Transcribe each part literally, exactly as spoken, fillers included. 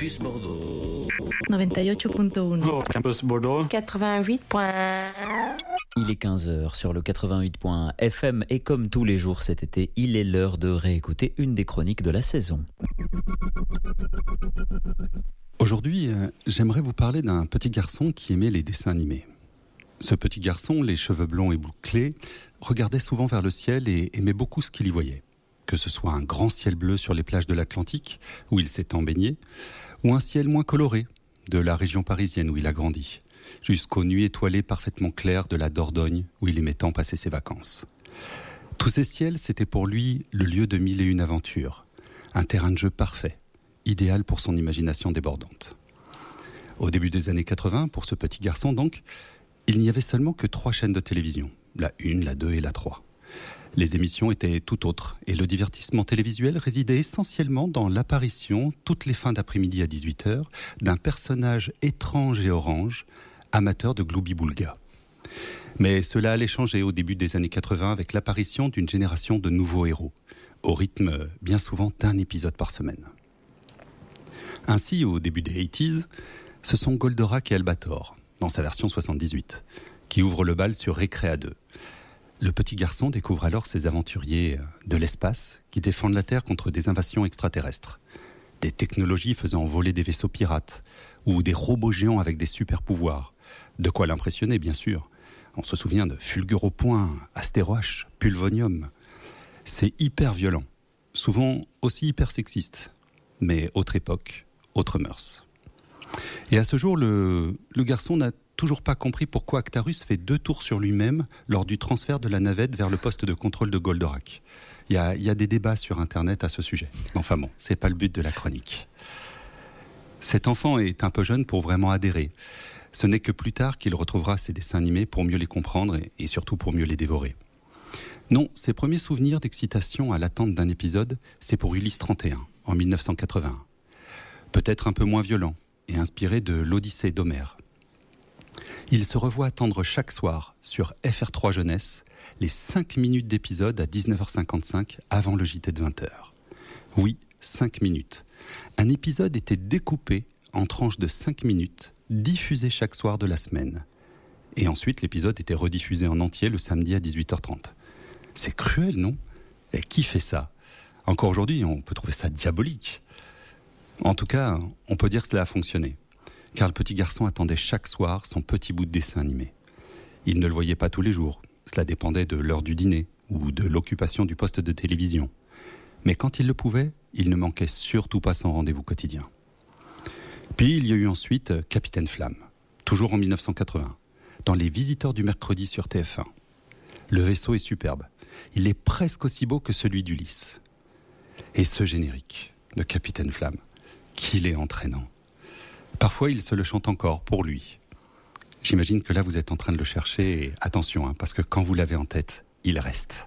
Campus Bordeaux. noventa y ocho punto uno. Oh, Campus Bordeaux. quatre-vingt-huit point un. Il est quinze heures sur le quatre-vingt-huit point un F M et comme tous les jours cet été, il est l'heure de réécouter une des chroniques de la saison. Aujourd'hui, euh, j'aimerais vous parler d'un petit garçon qui aimait les dessins animés. Ce petit garçon, les cheveux blonds et bouclés, regardait souvent vers le ciel et aimait beaucoup ce qu'il y voyait. Que ce soit un grand ciel bleu sur les plages de l'Atlantique, où il s'est baigné, ou un ciel moins coloré, de la région parisienne où il a grandi, jusqu'aux nuits étoilées parfaitement claires de la Dordogne, où il aimait tant passer ses vacances. Tous ces ciels, c'était pour lui le lieu de mille et une aventures, un terrain de jeu parfait, idéal pour son imagination débordante. Au début des années quatre-vingts, pour ce petit garçon donc, il n'y avait seulement que trois chaînes de télévision, la une, la deux et la trois. Les émissions étaient tout autres et le divertissement télévisuel résidait essentiellement dans l'apparition, toutes les fins d'après-midi à dix-huit heures, d'un personnage étrange et orange, amateur de Gloubi-Boulga. Mais cela allait changer au début des années quatre-vingts avec l'apparition d'une génération de nouveaux héros, au rythme bien souvent d'un épisode par semaine. Ainsi, au début des quatre-vingt-dix, ce sont Goldorak et Albator, dans sa version soixante-dix-huit, qui ouvrent le bal sur Récréa deux. Le petit garçon découvre alors ces aventuriers de l'espace qui défendent la Terre contre des invasions extraterrestres. Des technologies faisant voler des vaisseaux pirates ou des robots géants avec des super pouvoirs. De quoi l'impressionner, bien sûr. On se souvient de Fulgur au poing, Astéroche, Pulvonium. C'est hyper violent, souvent aussi hyper sexiste. Mais autre époque, autre mœurs. Et à ce jour, le, le garçon n'a toujours pas compris pourquoi Actarus fait deux tours sur lui-même lors du transfert de la navette vers le poste de contrôle de Goldorak. Il y a, il y a des débats sur Internet à ce sujet. Enfin bon, c'est pas le but de la chronique. Cet enfant est un peu jeune pour vraiment adhérer. Ce n'est que plus tard qu'il retrouvera ses dessins animés pour mieux les comprendre et, et surtout pour mieux les dévorer. Non, ses premiers souvenirs d'excitation à l'attente d'un épisode, c'est pour Ulysse trente et un, en dix-neuf cent quatre-vingt-un. Peut-être un peu moins violent et inspiré de l'Odyssée d'Homère. Il se revoit attendre chaque soir sur F R trois Jeunesse les cinq minutes d'épisode à dix-neuf heures cinquante-cinq avant le J T de vingt heures. Oui, cinq minutes. Un épisode était découpé en tranches de cinq minutes, diffusé chaque soir de la semaine. Et ensuite, l'épisode était rediffusé en entier le samedi à dix-huit heures trente. C'est cruel, non ? Et qui fait ça ? Encore aujourd'hui, on peut trouver ça diabolique. En tout cas, on peut dire que cela a fonctionné. Car le petit garçon attendait chaque soir son petit bout de dessin animé. Il ne le voyait pas tous les jours. Cela dépendait de l'heure du dîner ou de l'occupation du poste de télévision. Mais quand il le pouvait, il ne manquait surtout pas son rendez-vous quotidien. Puis il y a eu ensuite Capitaine Flamme, toujours en dix-neuf cent quatre-vingts, dans Les Visiteurs du mercredi sur T F un. Le vaisseau est superbe. Il est presque aussi beau que celui d'Ulysse. Et ce générique de Capitaine Flamme, qu'il est entraînant. Parfois, il se le chante encore, pour lui. J'imagine que là, vous êtes en train de le chercher. Et attention, hein, parce que quand vous l'avez en tête, il reste.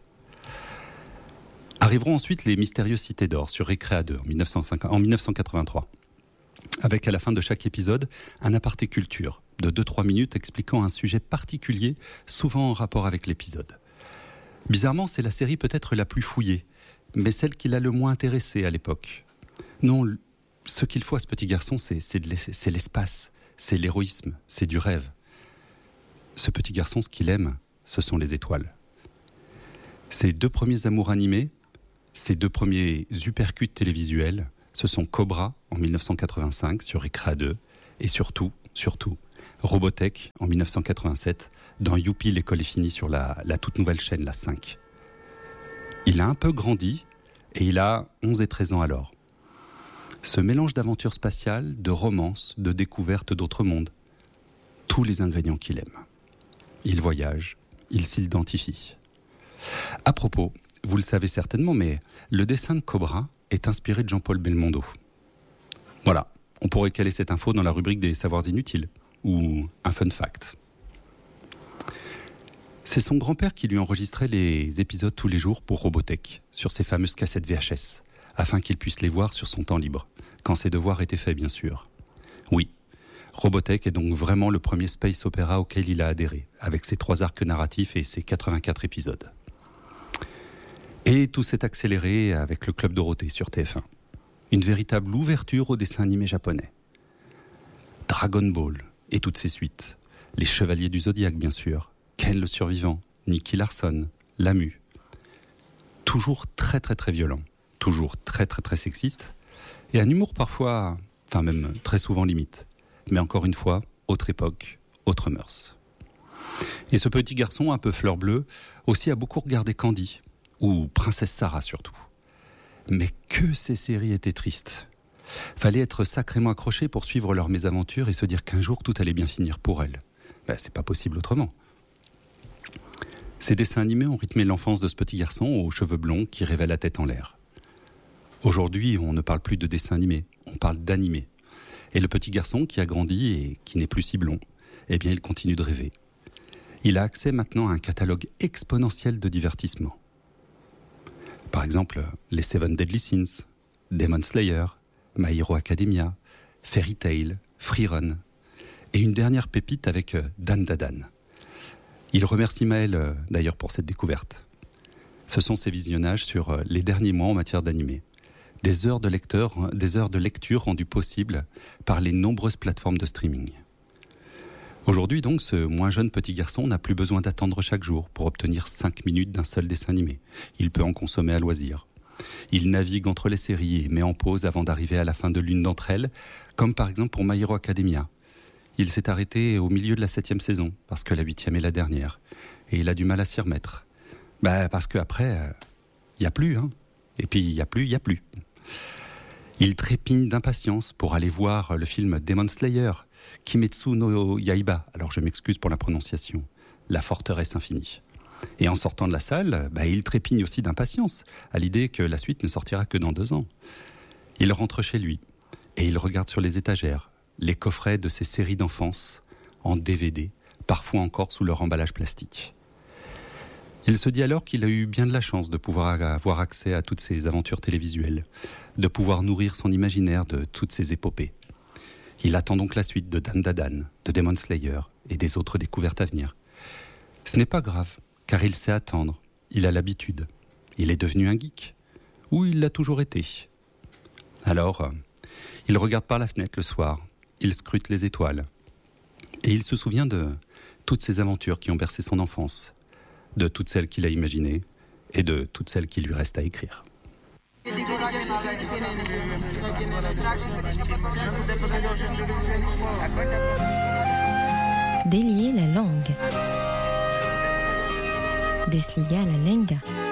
Arriveront ensuite les mystérieuses cités d'or sur Récréa deux en dix-neuf cent cinquante, en dix-neuf cent quatre-vingt-trois. Avec à la fin de chaque épisode, un aparté culture de deux à trois minutes expliquant un sujet particulier, souvent en rapport avec l'épisode. Bizarrement, c'est la série peut-être la plus fouillée, mais celle qui l'a le moins intéressé à l'époque. Non, ce qu'il faut à ce petit garçon, c'est, c'est, de l'es- c'est l'espace, c'est l'héroïsme, c'est du rêve. Ce petit garçon, ce qu'il aime, ce sont les étoiles. Ses deux premiers amours animés, ses deux premiers uppercuts télévisuels, ce sont Cobra en dix-neuf cent quatre-vingt-cinq sur Récréa deux et surtout, surtout, Robotech en dix-neuf cent quatre-vingt-sept dans Youpi, l'école est finie sur la, la toute nouvelle chaîne, la cinq. Il a un peu grandi et il a onze et treize ans alors. Ce mélange d'aventures spatiales, de romances, de découvertes d'autres mondes. Tous les ingrédients qu'il aime. Il voyage, il s'identifie. À propos, vous le savez certainement, mais le dessin de Cobra est inspiré de Jean-Paul Belmondo. Voilà, on pourrait caler cette info dans la rubrique des savoirs inutiles, ou un fun fact. C'est son grand-père qui lui enregistrait les épisodes tous les jours pour Robotech, sur ses fameuses cassettes V H S, afin qu'il puisse les voir sur son temps libre, quand ses devoirs étaient faits bien sûr. Oui, Robotech est donc vraiment le premier space opéra auquel il a adhéré, avec ses trois arcs narratifs et ses quatre-vingt-quatre épisodes. Et tout s'est accéléré avec le Club Dorothée sur T F un. Une véritable ouverture au dessin animé japonais. Dragon Ball et toutes ses suites. Les Chevaliers du Zodiaque, bien sûr. Ken le Survivant, Nicky Larson, Lamu. Toujours très très très violent. Toujours très très très sexiste. Et un humour parfois, enfin même très souvent limite. Mais encore une fois, autre époque, autre mœurs. Et ce petit garçon un peu fleur bleue aussi a beaucoup regardé Candy, ou Princesse Sarah surtout. Mais que ces séries étaient tristes. Fallait être sacrément accroché pour suivre leurs mésaventures et se dire qu'un jour tout allait bien finir pour elles. Ben, c'est pas possible autrement. Ces dessins animés ont rythmé l'enfance de ce petit garçon aux cheveux blonds qui rêvait la tête en l'air. Aujourd'hui, on ne parle plus de dessins animés, on parle d'animés. Et le petit garçon qui a grandi et qui n'est plus si blond, eh bien il continue de rêver. Il a accès maintenant à un catalogue exponentiel de divertissements. Par exemple, les Seven Deadly Sins, Demon Slayer, My Hero Academia, Fairy Tail, Free Run, et une dernière pépite avec Dan Da Dan. Il remercie Maël euh, d'ailleurs pour cette découverte. Ce sont ses visionnages sur euh, les derniers mois en matière d'animé. Des heures de lecteur, des heures de lecture rendues possibles par les nombreuses plateformes de streaming. Aujourd'hui donc, ce moins jeune petit garçon n'a plus besoin d'attendre chaque jour pour obtenir cinq minutes d'un seul dessin animé. Il peut en consommer à loisir. Il navigue entre les séries et met en pause avant d'arriver à la fin de l'une d'entre elles, comme par exemple pour My Hero Academia. Il s'est arrêté au milieu de la septième saison, parce que la huitième est la dernière. Et il a du mal à s'y remettre. Bah, parce qu'après, il euh, n'y a plus. Hein. Et puis, il n'y a plus, il n'y a plus. Il trépigne d'impatience pour aller voir le film Demon Slayer, Kimetsu no Yaiba, alors je m'excuse pour la prononciation, La forteresse infinie. Et en sortant de la salle, bah, il trépigne aussi d'impatience, à l'idée que la suite ne sortira que dans deux ans. Il rentre chez lui, et il regarde sur les étagères les coffrets de ses séries d'enfance, en D V D, parfois encore sous leur emballage plastique. Il se dit alors qu'il a eu bien de la chance de pouvoir avoir accès à toutes ces aventures télévisuelles, de pouvoir nourrir son imaginaire de toutes ces épopées. Il attend donc la suite de Dan Da Dan, de Demon Slayer et des autres découvertes à venir. Ce n'est pas grave, car il sait attendre, il a l'habitude. Il est devenu un geek, ou il l'a toujours été. Alors, euh, il regarde par la fenêtre le soir, il scrute les étoiles, et il se souvient de toutes ces aventures qui ont bercé son enfance, de toutes celles qu'il a imaginées, et de toutes celles qui lui restent à écrire. Délier la langue. Desligar la lengua.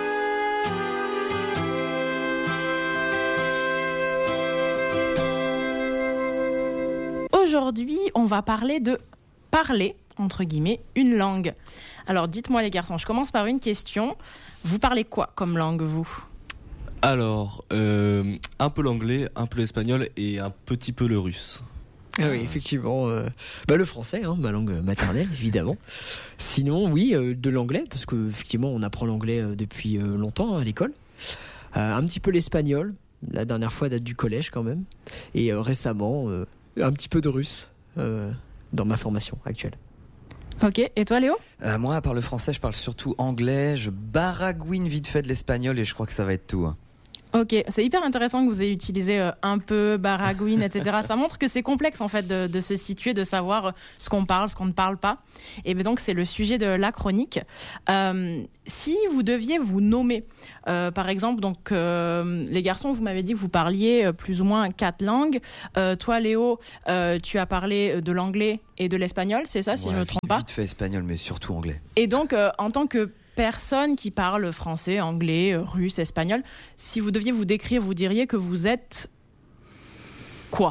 Aujourd'hui, on va parler de parler, entre guillemets, une langue. Alors, dites-moi les garçons, je commence par une question. Vous parlez quoi comme langue, vous ? Alors, euh, un peu l'anglais, un peu l'espagnol et un petit peu le russe. Ah oui, effectivement. Euh, bah le français, hein, ma langue maternelle, évidemment. Sinon, oui, euh, de l'anglais, parce qu'effectivement, on apprend l'anglais euh, depuis euh, longtemps hein, à l'école. Euh, un petit peu l'espagnol, la dernière fois date du collège quand même. Et euh, récemment, euh, un petit peu de russe euh, dans ma formation actuelle. Ok, et toi Léo ? euh, Moi, à part le français, je parle surtout anglais. Je baragouine vite fait de l'espagnol et je crois que ça va être tout. Hein. Ok, c'est hyper intéressant que vous ayez utilisé euh, un peu, baragouine, et cetera. Ça montre que c'est complexe en fait de, de se situer, de savoir ce qu'on parle, ce qu'on ne parle pas. Et bien donc c'est le sujet de la chronique. Euh, si vous deviez vous nommer, euh, par exemple, donc euh, les garçons, vous m'avez dit que vous parliez plus ou moins quatre langues. Euh, toi Léo, euh, tu as parlé de l'anglais et de l'espagnol, c'est ça, si ouais, je ne me trompe pas ? Vite fait espagnol, mais surtout anglais. Et donc euh, en tant que personne qui parle français, anglais, russe, espagnol, si vous deviez vous décrire, vous diriez que vous êtes quoi ?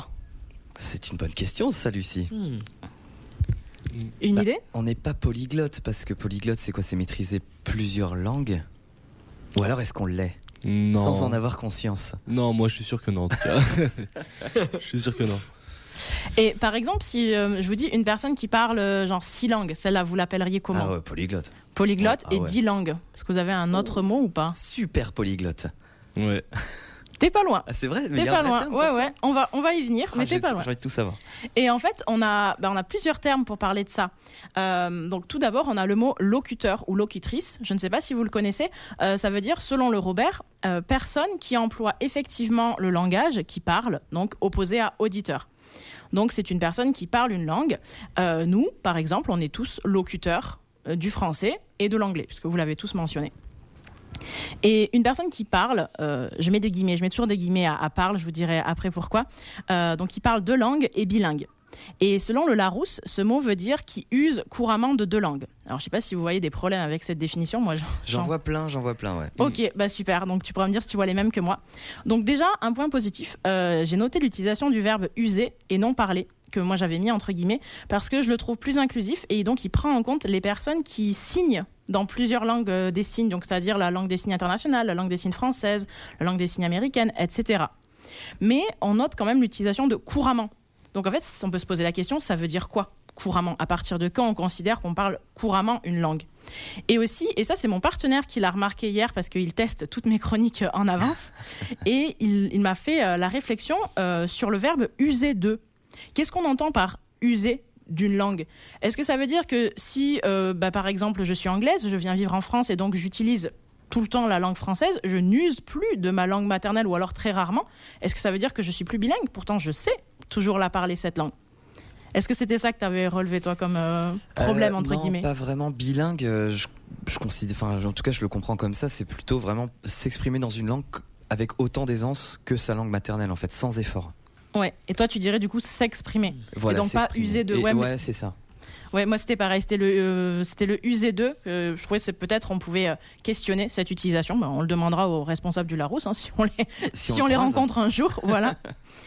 C'est une bonne question, ça, Lucie. Hmm. Une bah, idée ? On n'est pas polyglotte, parce que polyglotte, c'est quoi ? C'est maîtriser plusieurs langues ? Ou alors est-ce qu'on l'est ? Non. Sans en avoir conscience. Non, moi je suis sûr que non, en tout cas. Je suis sûr que non. Et par exemple, si euh, je vous dis une personne qui parle euh, genre six langues, celle-là, vous l'appelleriez comment ? Ah ouais, polyglotte. Polyglotte ah et ouais. dix langues. Est-ce que vous avez un autre mot ou pas ? Super polyglotte. Ouais. T'es pas loin. Ah, c'est vrai, mais T'es il y a pas un vrai loin. terme pour Ouais, ça ouais. On va, on va y venir, Ah, mais j'ai t'es pas tout- loin. J'ai envie de tout savoir. Et en fait, on a, bah, on a plusieurs termes pour parler de ça. Euh, donc, tout d'abord, on a le mot locuteur ou locutrice. Je ne sais pas si vous le connaissez. Euh, ça veut dire, selon le Robert, euh, personne qui emploie effectivement le langage, qui parle, donc opposé à auditeur. Donc, c'est une personne qui parle une langue. Euh, nous, par exemple, on est tous locuteurs euh, du français et de l'anglais, puisque vous l'avez tous mentionné. Et une personne qui parle, euh, je mets des guillemets, je mets toujours des guillemets à, à parle, je vous dirai après pourquoi. Euh, donc, il parle deux langues et bilingue. Et selon le Larousse, ce mot veut dire qui use couramment de deux langues. Alors, je ne sais pas si vous voyez des problèmes avec cette définition. Moi, j'en, J'en vois plein, j'en vois plein, ouais. Ok, bah super. Donc, tu pourras me dire si tu vois les mêmes que moi. Donc, déjà, un point positif. Euh, j'ai noté l'utilisation du verbe user et non parler, que moi j'avais mis entre guillemets, parce que je le trouve plus inclusif et donc il prend en compte les personnes qui signent dans plusieurs langues euh, des signes, donc c'est-à-dire la langue des signes internationale, la langue des signes française, la langue des signes américaine, et cetera. Mais on note quand même l'utilisation de couramment. Donc en fait, on peut se poser la question, ça veut dire quoi couramment? À partir de quand on considère qu'on parle couramment une langue? Et aussi, et ça c'est mon partenaire qui l'a remarqué hier parce qu'il teste toutes mes chroniques en avance, et il, il m'a fait euh, la réflexion euh, sur le verbe user de. Qu'est-ce qu'on entend par user d'une langue? Est-ce que ça veut dire que si, euh, bah, par exemple, je suis anglaise, je viens vivre en France et donc j'utilise tout le temps la langue française, je n'use plus de ma langue maternelle ou alors très rarement? Est-ce que ça veut dire que je suis plus bilingue? Pourtant, je sais toujours la parler, cette langue. Est-ce que c'était ça que tu avais relevé, toi, comme euh, problème, Euh, entre non, guillemets? pas vraiment bilingue. euh, Je, je considère, enfin, en tout cas, je le comprends comme ça. C'est plutôt vraiment s'exprimer dans une langue avec autant d'aisance que sa langue maternelle, en fait, sans effort. Ouais. Et toi, tu dirais du coup s'exprimer. Voilà, et donc pas s'exprimer. user de. Et- Ouais, mais- ouais, c'est ça. Ouais, moi c'était pareil, c'était le, euh, c'était le user de. Euh, je trouvais que c'est peut-être on pouvait euh, questionner cette utilisation. Ben, on le demandera aux responsables du Larousse hein, si on les, si Si on on les croise. rencontre un jour. Voilà.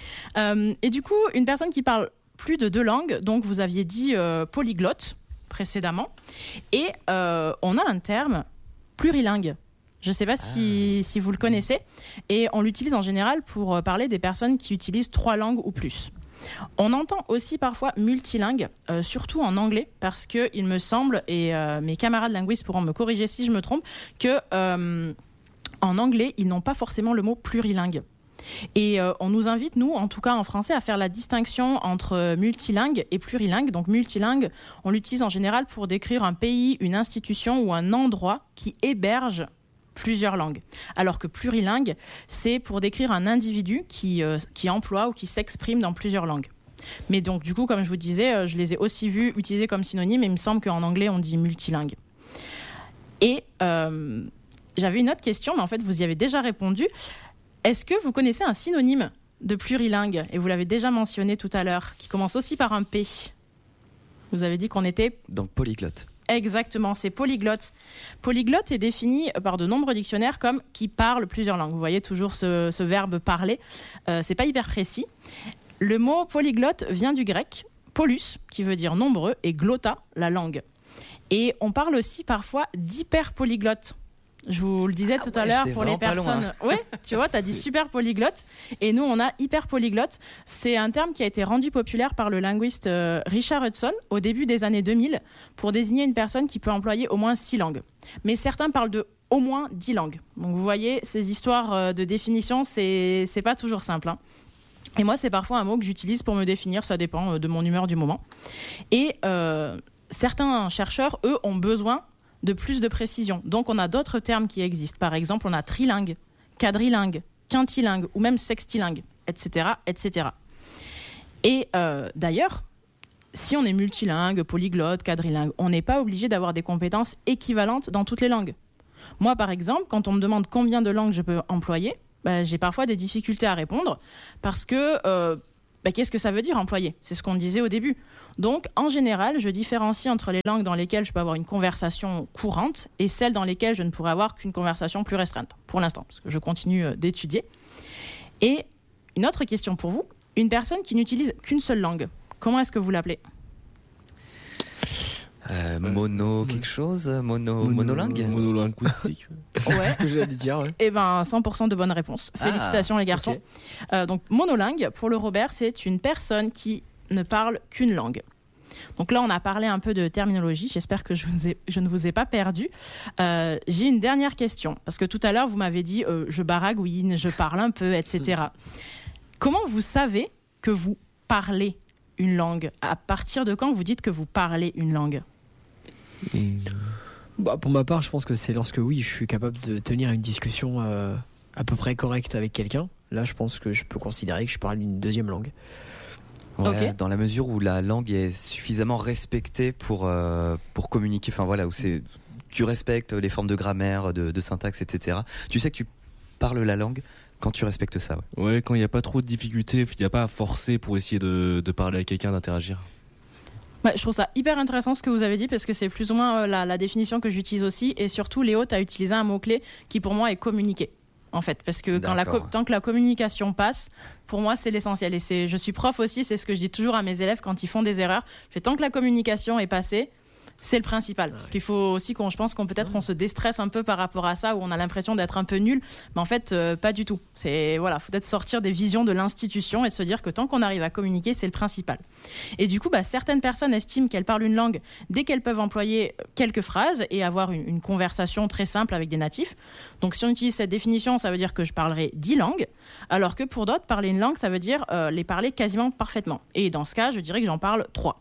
Euh, et du coup, une personne qui parle plus de deux langues, donc vous aviez dit euh, polyglotte précédemment, et euh, on a un terme plurilingue. Je ne sais pas si, si vous le connaissez, et on l'utilise en général pour euh, parler des personnes qui utilisent trois langues ou plus. On entend aussi parfois multilingue, euh, surtout en anglais, parce que il me semble, et euh, mes camarades linguistes pourront me corriger si je me trompe, que euh, en anglais, ils n'ont pas forcément le mot plurilingue. Et euh, on nous invite, nous, en tout cas en français, à faire la distinction entre multilingue et plurilingue. Donc multilingue, on l'utilise en général pour décrire un pays, une institution ou un endroit qui héberge plusieurs langues. Alors que plurilingue, c'est pour décrire un individu qui, euh, qui emploie ou qui s'exprime dans plusieurs langues. Mais donc, du coup, comme je vous disais, euh, je les ai aussi vus utilisés comme synonymes, et il me semble qu'en anglais, on dit multilingue. Et euh, j'avais une autre question, mais en fait, vous y avez déjà répondu. Est-ce que vous connaissez un synonyme de plurilingue? Et vous l'avez déjà mentionné tout à l'heure, qui commence aussi par un P. Vous avez dit qu'on était... Donc polyglotte. Exactement, c'est polyglotte. Polyglotte est défini par de nombreux dictionnaires comme qui parle plusieurs langues. Vous voyez toujours ce, ce verbe parler. Euh, c'est pas hyper précis. Le mot polyglotte vient du grec polus, qui veut dire nombreux, et glotta, la langue. Et on parle aussi parfois d'hyperpolyglotte. Je vous le disais Ah tout ouais, à l'heure j'étais pour les vraiment pas personnes. loin. Ouais, tu vois, tu as dit super polyglotte. Et nous, on a hyper polyglotte. C'est un terme qui a été rendu populaire par le linguiste euh, Richard Hudson au début des années deux mille pour désigner une personne qui peut employer au moins six langues. Mais certains parlent de au moins dix langues. Donc vous voyez, ces histoires euh, de définition, c'est, c'est pas toujours simple. Hein. Et moi, c'est parfois un mot que j'utilise pour me définir, ça dépend euh, de mon humeur du moment. Et euh, certains chercheurs, eux, ont besoin de plus de précision. Donc, on a d'autres termes qui existent. Par exemple, on a trilingue, quadrilingue, quintilingue ou même sextilingue, et cetera, et cetera. Et euh, d'ailleurs, si on est multilingue, polyglotte, quadrilingue, on n'est pas obligé d'avoir des compétences équivalentes dans toutes les langues. Moi, par exemple, quand on me demande combien de langues je peux employer, bah, j'ai parfois des difficultés à répondre parce que euh, bah, qu'est-ce que ça veut dire employer? C'est ce qu'on disait au début. Donc, en général, je différencie entre les langues dans lesquelles je peux avoir une conversation courante et celles dans lesquelles je ne pourrais avoir qu'une conversation plus restreinte, pour l'instant, parce que je continue euh, d'étudier. Et une autre question pour vous, une personne qui n'utilise qu'une seule langue, comment est-ce que vous l'appelez? Euh, mono quelque chose mono, Mono- Monolingue Monolinguistique. Ouais. C'est ce que j'allais dire. Ouais. Eh ben, cent pour cent de bonnes réponses. Félicitations Ah, les garçons. ok. Euh, donc, monolingue, pour le Robert, c'est une personne qui ne parle qu'une langue. Donc là, on a parlé un peu de terminologie. J'espère que je, vous ai, je ne vous ai pas perdu. Euh, j'ai une dernière question. Parce que tout à l'heure, vous m'avez dit euh, je baragouine, je parle un peu, et cetera. Comment vous savez que vous parlez une langue? À partir de quand vous dites que vous parlez une langue? Mmh. Bah, pour ma part, je pense que c'est lorsque, oui, je suis capable de tenir une discussion euh, à peu près correcte avec quelqu'un. Là, je pense que je peux considérer que je parle une deuxième langue. Ouais, Ok. Dans la mesure où la langue est suffisamment respectée pour, euh, pour communiquer, enfin voilà, où c'est, tu respectes les formes de grammaire, de, de syntaxe, et cetera. Tu sais que tu parles la langue quand tu respectes ça. Ouais, Ouais, quand il n'y a pas trop de difficultés, il n'y a pas à forcer pour essayer de, de parler à quelqu'un, d'interagir. Ouais, je trouve ça hyper intéressant ce que vous avez dit parce que c'est plus ou moins euh, la, la définition que j'utilise aussi. Et surtout, Léo, tu as utilisé un mot-clé qui pour moi est communiquer. En fait, parce que quand la co- tant que la communication passe, pour moi, c'est l'essentiel. Et c'est, je suis prof aussi, c'est ce que je dis toujours à mes élèves quand ils font des erreurs. Je fais, tant que la communication est passée, c'est le principal. Parce qu'il faut aussi qu'on, je pense qu'on peut-être on se déstresse un peu par rapport à ça, où on a l'impression d'être un peu nul, mais en fait, euh, pas du tout. C'est voilà, faut peut-être sortir des visions de l'institution et de se dire que tant qu'on arrive à communiquer, c'est le principal. Et du coup, bah, certaines personnes estiment qu'elles parlent une langue dès qu'elles peuvent employer quelques phrases et avoir une, une conversation très simple avec des natifs. Donc, si on utilise cette définition, ça veut dire que je parlerai dix langues, alors que pour d'autres, parler une langue, ça veut dire euh, les parler quasiment parfaitement. Et dans ce cas, je dirais que j'en parle trois.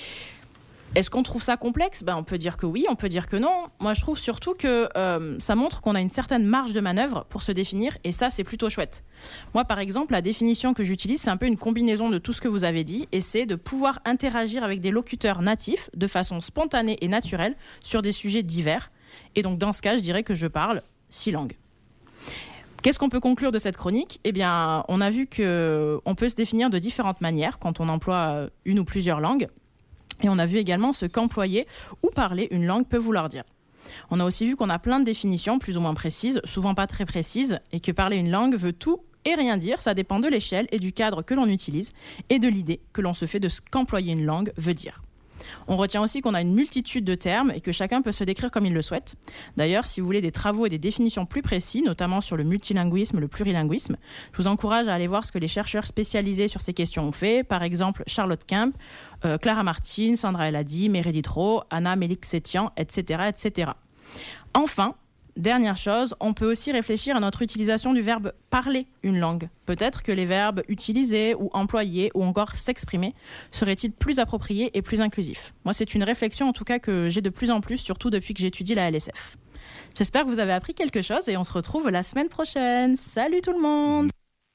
Est-ce qu'on trouve ça complexe? Ben, on peut dire que oui, on peut dire que non. Moi, je trouve surtout que euh, ça montre qu'on a une certaine marge de manœuvre pour se définir, et ça, c'est plutôt chouette. Moi, par exemple, la définition que j'utilise, c'est un peu une combinaison de tout ce que vous avez dit, et c'est de pouvoir interagir avec des locuteurs natifs de façon spontanée et naturelle sur des sujets divers. Et donc, dans ce cas, je dirais que je parle six langues. Qu'est-ce qu'on peut conclure de cette chronique? Eh bien, on a vu qu'on peut se définir de différentes manières quand on emploie une ou plusieurs langues. Et on a vu également ce qu'employer ou parler une langue peut vouloir dire. On a aussi vu qu'on a plein de définitions plus ou moins précises, souvent pas très précises, et que parler une langue veut tout et rien dire, ça dépend de l'échelle et du cadre que l'on utilise et de l'idée que l'on se fait de ce qu'employer une langue veut dire. On retient aussi qu'on a une multitude de termes et que chacun peut se décrire comme il le souhaite. D'ailleurs, si vous voulez des travaux et des définitions plus précis, notamment sur le multilinguisme, le plurilinguisme, je vous encourage à aller voir ce que les chercheurs spécialisés sur ces questions ont fait. Par exemple, Charlotte Kemp, euh, Clara Martin, Sandra El Hadi, Meredith Rowe, Anna Melik-Setian, et cetera, et cetera. Enfin, dernière chose, on peut aussi réfléchir à notre utilisation du verbe « parler une langue ». Peut-être que les verbes « utiliser » ou « employer » ou encore « s'exprimer » seraient-ils plus appropriés et plus inclusifs. Moi, c'est une réflexion en tout cas que j'ai de plus en plus, surtout depuis que j'étudie la L S F. J'espère que vous avez appris quelque chose et on se retrouve la semaine prochaine. Salut tout le monde!